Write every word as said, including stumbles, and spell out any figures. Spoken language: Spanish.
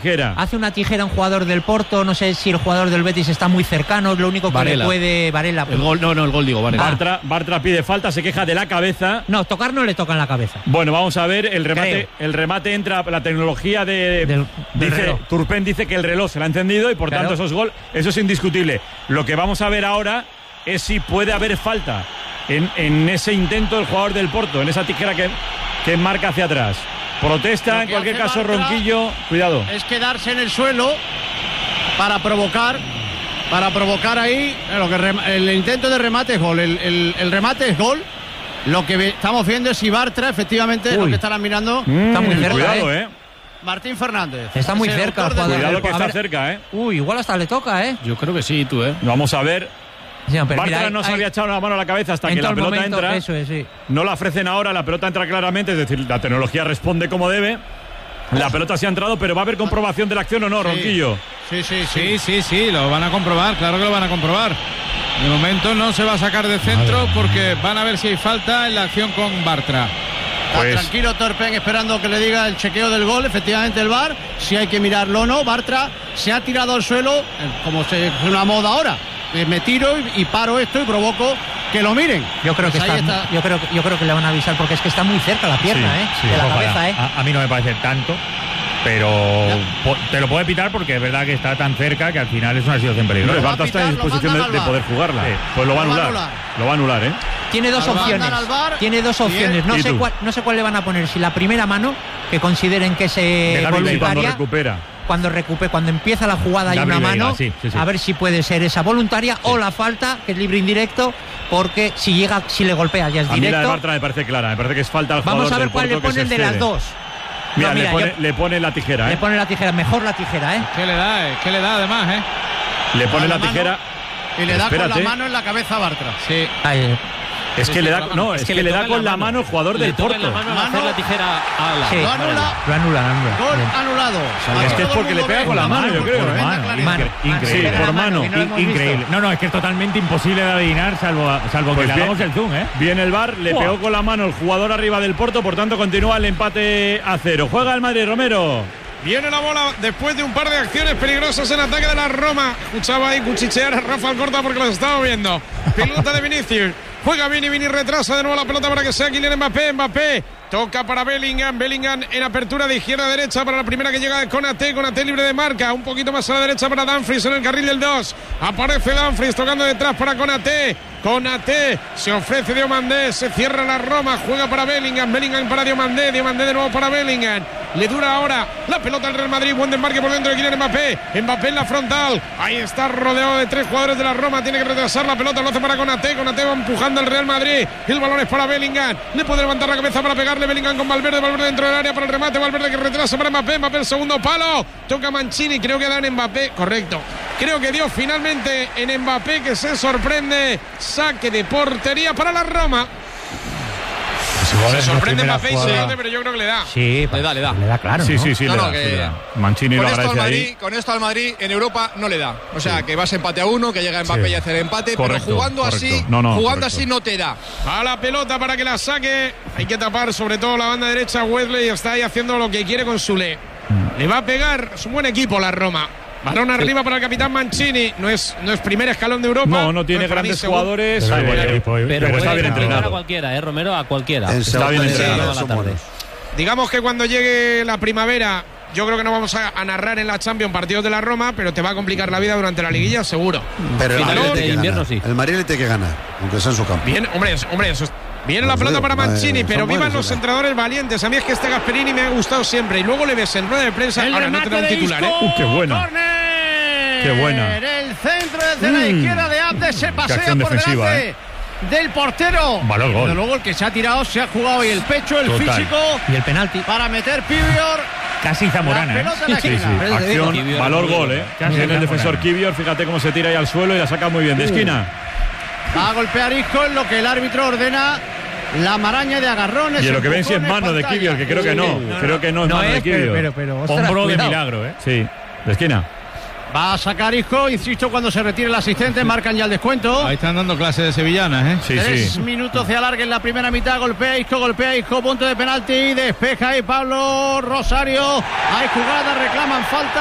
Hace una tijera un jugador del Porto, no sé si el jugador del Betis está muy cercano, es lo único que Varela. le puede... Varela. El gol, no, no, el gol digo, Varela. Ah. Bartra, Bartra pide falta, se queja de la cabeza. No, tocar no le toca en la cabeza. Bueno, vamos a ver, el remate, el remate entra, la tecnología de... Del, del dice, reloj. Turpin dice que el reloj se lo ha encendido y por claro. tanto eso es gol, eso es indiscutible. Lo que vamos a ver ahora es si puede haber falta en, en ese intento del jugador del Porto, en esa tijera que, que marca hacia atrás. Protesta, en cualquier caso, Ronquillo, cuidado. Es quedarse en el suelo para provocar, para provocar ahí. Lo que rem, el intento de remate es gol, el, el, el remate es gol. Lo que ve, estamos viendo es si Bartra, efectivamente, Uy. lo que estarán mirando. Mm, está muy cerca. Cuidado, eh. Martín Fernández. Está muy cerca. El cuidado del... que está ver. cerca, eh. Uy, igual hasta le toca, eh. Yo creo que sí, tú, eh. Vamos a ver. Sí, no, Bartra mira, hay, no se hay, había echado la mano a la cabeza hasta que la pelota momento, entra. Eso es, sí. No la ofrecen ahora, la pelota entra claramente, es decir, la tecnología responde como debe. La pelota se ha entrado, pero ¿va a haber comprobación de la acción o no, sí. Ronquillo? Sí, sí, sí, sí, sí, lo van a comprobar, claro que lo van a comprobar. De momento no se va a sacar de centro porque van a ver si hay falta en la acción con Bartra. Pues, tranquilo Turpin esperando que le diga el chequeo del gol, efectivamente el V A R, si hay que mirarlo o no. Bartra se ha tirado al suelo, como se es una moda ahora. Me tiro y, y paro esto y provoco que lo miren. Yo creo pues que está, está. Yo creo, yo creo que le van a avisar porque es que está muy cerca la pierna, sí, ¿eh? Sí, de la ojalá. cabeza, ¿eh? A, a mí no me parece tanto, pero po, te lo puede pitar porque es verdad que está tan cerca que al final es una situación peligrosa. El Bartra está en disposición de, de poder jugarla. Sí. Pues lo va a anular. anular. Lo va a anular, ¿eh? Tiene dos opciones. Tiene dos opciones. No sé cuál, no sé cuál le van a poner. Si la primera mano, que consideren que se voluntaria. Cuando recupera. Cuando recupere, cuando empieza la jugada hay una mano, sí, sí, sí. a ver si puede ser esa voluntaria sí. o la falta, que es libre indirecto, porque si llega, si le golpea ya es a directo. A mí la de Bartra me parece clara, me parece que es falta al Vamos jugador a ver del cuál le Porto ponen de las dos. Mira, no, mira le, pone, yo, le pone la tijera, ¿eh? Le pone la tijera, mejor la tijera, ¿eh? ¿Qué le da, eh? ¿Qué le da además, eh? Le pone la, la tijera. Y le da Espérate. con la mano en la cabeza a Bartra. Sí. Ahí, Es que, le da, no, es es que, que le da con la mano el jugador del Porto. Le toca la mano, hacer la tijera a la. Sí, lo anula. Lo anula, anula. Gol anulado. Es que es porque le pega con la mano, yo creo. Increíble. Sí, por mano. Increíble. No, no, es que es totalmente imposible de adivinar, salvo, salvo que le hagamos el zoom, ¿eh? Viene el V A R, le pegó con la mano el jugador arriba del Porto, por tanto continúa el empate a cero. Juega el Madrid, Romero. Viene la bola después de un par de acciones peligrosas en ataque de la Roma. Escuchaba ahí cuchichear a Rafa Alcorta porque lo estaba viendo. Pelota de Vinicius. Juega Vini, Vini retrasa de nuevo la pelota para que sea Kylian Mbappé. Mbappé toca para Bellingham. Bellingham en apertura de izquierda a derecha para la primera que llega con Konaté. Konaté libre de marca. Un poquito más a la derecha para Dumfries en el carril del dos. Aparece Dumfries tocando detrás para Konaté. Konaté se ofrece Diomandé. Se cierra la Roma. Juega para Bellingham. Bellingham para Diomandé. Diomandé de nuevo para Bellingham. Le dura ahora la pelota al Real Madrid. Buen desmarque por dentro de Kylian Mbappé. Mbappé en la frontal. Ahí está rodeado de tres jugadores de la Roma. Tiene que retrasar la pelota. Lo hace para Konaté. Konaté va empujando al Real Madrid. El balón es para Bellingham. Le puede levantar la cabeza para pegarle. Bellingham con Valverde. Valverde dentro del área para el remate. Valverde que retrasa para Mbappé. Mbappé el segundo palo. Toca Mancini. Creo que da en Mbappé. Correcto. Creo que dio finalmente en Mbappé, que se sorprende. Saque de portería para la Roma. Se sorprende Mbappé y se lo pero yo creo que le da. Sí, le da, le da. Le da, claro. Sí, ¿no? sí, sí, no, le, no, da, que le da. Mancini lo agradece Madrid, ahí. Con esto al Madrid en Europa no le da. O sea, sí. que vas empate a uno, que llega Mbappé sí. y hace el empate, correcto, pero jugando correcto. así, no, no, jugando correcto. así no te da. A la pelota para que la saque. Hay que tapar sobre todo la banda derecha. Wesley está ahí haciendo lo que quiere con Sule. Mm. Le va a pegar. Es un buen equipo la Roma. Balón sí. arriba para el capitán Mancini. No es, no es primer escalón de Europa. No, no tiene no grandes jugadores. Pero, pero, pero, pero, pero, pero está bien entrenado. A cualquiera, ¿eh, Romero? A cualquiera. Está bien entrenado. La tarde. Digamos que cuando llegue la primavera, yo creo que no vamos a, a narrar en la Champions partidos de la Roma, pero te va a complicar la vida durante la liguilla, seguro. Pero el Madrid Madrid invierno sí. El Madrid le tiene que ganar, aunque sea en su campo. Bien, hombre, hombre, eso es. Viene la pelota para Mancini, eh, pero vivan los entrenadores valientes. A mí es que este Gasperini me ha gustado siempre. Y luego le ves en rueda de prensa. El ahora no te da un titular, ¿eh? Uh, qué buena. Corner. Qué buena. El centro desde mm. la izquierda de Abde se pasea por defensiva, delante. ¿eh? Del portero. Valor gol. Pero luego el que se ha tirado se ha jugado y el pecho, el Total. físico y el penalti para meter Pivior. Casi Zamorana, ¿eh? Sí, sí, sí. Acción, Kivior, valor gol, ¿eh? Tiene el defensor Kivior, fíjate cómo se tira ahí al suelo y la saca muy bien de esquina. Va a golpear Isco en lo que el árbitro ordena. La maraña de agarrones. Y en lo que ven si es mano de Kivior, que creo que no. no, no creo que no es no mano es, de Kivior. Pero, pero, pero, ostras, hombro cuidado. de milagro, ¿eh? Sí, de esquina. Va a sacar Isco, insisto, cuando se retire el asistente, marcan ya el descuento. Ahí están dando clases de sevillanas, ¿eh? Sí, Tres sí. minutos de alargue en la primera mitad. Golpea Isco, golpea Isco, punto de penalti. Despeja ahí Pablo Rosario. Hay jugada, reclaman falta.